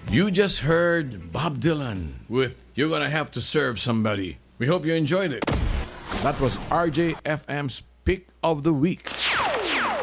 You just heard Bob Dylan with You're Gonna Have to Serve Somebody. We hope you enjoyed it. That was RJFM's Pick of the Week.